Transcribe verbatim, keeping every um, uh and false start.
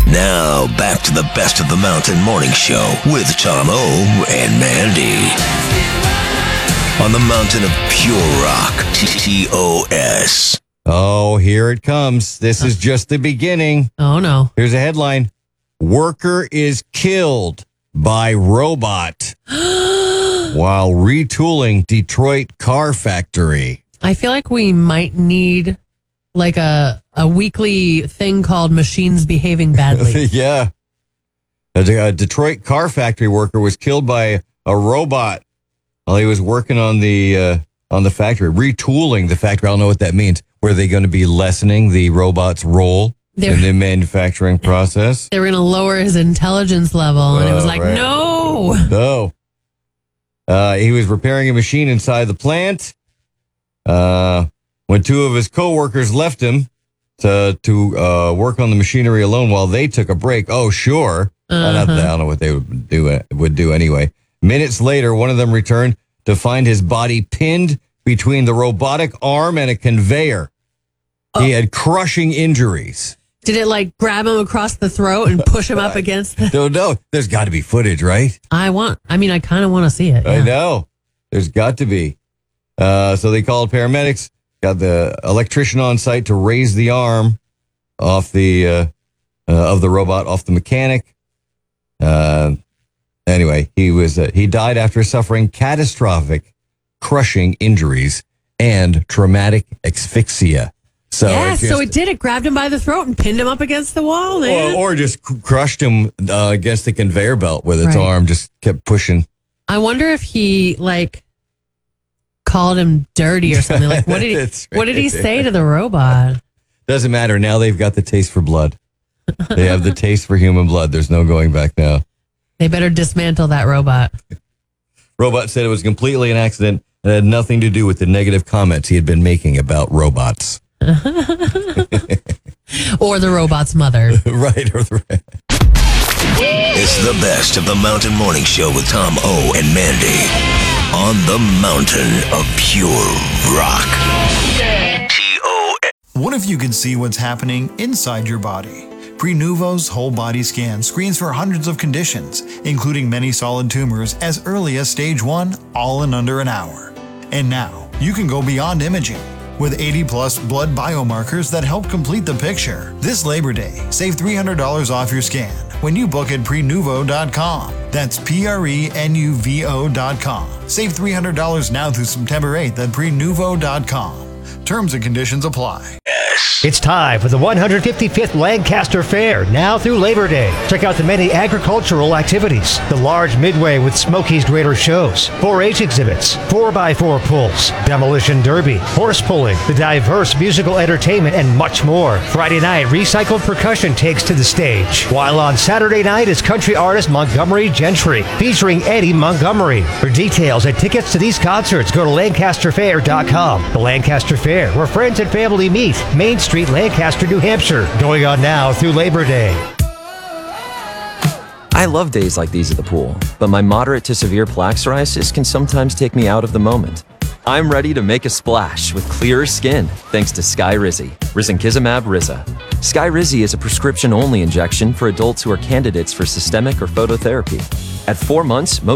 Now, back to the Best of the Mountain Morning Show with Tom O and Mandy. On the mountain of pure rock, T O S. Oh, here it comes. This is just the beginning. Oh, no. Here's a headline. Worker is killed by robot while retooling Detroit car factory. I feel like we might need like a, a weekly thing called Machines Behaving Badly. Yeah. A, a Detroit car factory worker was killed by a robot while he was working on the uh, on the factory, retooling the factory. I don't know what that means. Were they going to be lessening the robot's role They're, in the manufacturing process? They were going to lower his intelligence level, and uh, it was like, right. no. No. Uh, he was repairing a machine inside the plant uh, when two of his coworkers left him to to uh, work on the machinery alone while they took a break. Oh, sure. Uh-huh. I, don't, I don't know what they would do, would do anyway. Minutes later, one of them returned to find his body pinned between the robotic arm and a conveyor. Oh. He had crushing injuries. Did it like grab him across the throat and push him up against the... Don't know. There's got to be footage, right? I want, I mean, I kind of want to see it. Yeah. I know. There's got to be. Uh, so they called paramedics, got the electrician on site to raise the arm off the, uh, uh, of the robot, off the mechanic. Uh, anyway, he was, uh, he died after suffering catastrophic crushing injuries and traumatic asphyxia. So yeah, it just, so it did. It grabbed him by the throat and pinned him up against the wall. Man. Or, or just cr- crushed him uh, against the conveyor belt with its right. arm, just kept pushing. I wonder if he, like, called him dirty or something. Like, what did he, right. what did he say to the robot? Doesn't matter. Now they've got the taste for blood. They have the taste for human blood. There's no going back now. They better dismantle that robot. Robot said it was completely an accident and had nothing to do with the negative comments he had been making about robots. Or the robot's mother. Right. Or the... It's the Best of the Mountain Morning Show with Tom O and Mandy. On the mountain of pure rock. T O S. What if you could see what's happening inside your body? Prenuvo's whole body scan screens for hundreds of conditions, including many solid tumors as early as stage one, all in under an hour. And now, you can go beyond imaging with eighty plus blood biomarkers that help complete the picture. This Labor Day, save three hundred dollars off your scan when you book at prenuvo dot com. That's P R E N U V O dot com. Save three hundred dollars now through September eighth at prenuvo dot com. Terms and conditions apply. It's time for the one hundred fifty-fifth Lancaster Fair, now through Labor Day. Check out the many agricultural activities, the large midway with Smokies Grader shows, four H exhibits, four by four pulls, demolition derby, horse pulling, the diverse musical entertainment, and much more. Friday night, recycled percussion takes to the stage, while on Saturday night is country artist Montgomery Gentry, featuring Eddie Montgomery. For details and tickets to these concerts, go to lancaster fair dot com. The Lancaster Fair, where friends and family meet. Main Street, Lancaster, New Hampshire. Going on now through Labor Day. I love days like these at the pool, but my moderate to severe plaque psoriasis can sometimes take me out of the moment. I'm ready to make a splash with clearer skin thanks to Skyrizi, risankizumab Riza. Skyrizi is a prescription-only injection for adults who are candidates for systemic or phototherapy. At four months, most